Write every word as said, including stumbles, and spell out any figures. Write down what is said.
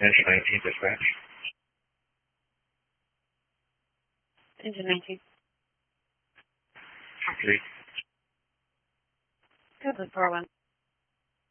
Engine nineteen dispatch. Engine nineteen. Three. Code four one.